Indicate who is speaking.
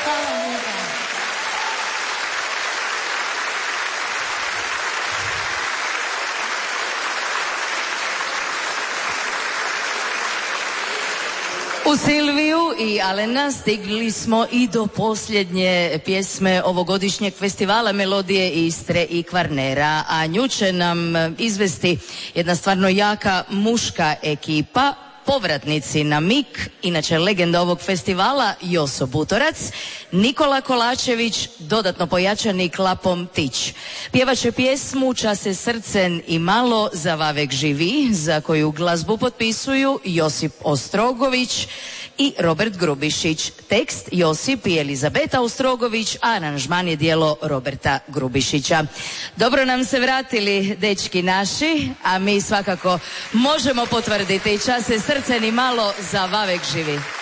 Speaker 1: U Silviju i Alena stigli smo i do posljednje pjesme ovogodišnjeg festivala Melodije Istre i Kvarnera, a nju će nam izvesti jedna stvarno jaka muška ekipa, povratnici na mik, inače legenda ovog festivala Joso Butorac, Nikola Kolačević, dodatno pojačani Klapom Tić. Pjevat će pjesmu Čase srcen i malo za vavek živi, za koju glazbu potpisuju Josip Ostrogović i Robert Grubišić. Tekst Josip i Elizabeta Ostrogović, a aranžman je djelo Roberta Grubišića. Dobro nam se vratili dečki naši, a mi svakako možemo potvrditi Čase srcen i malo za vavek živi.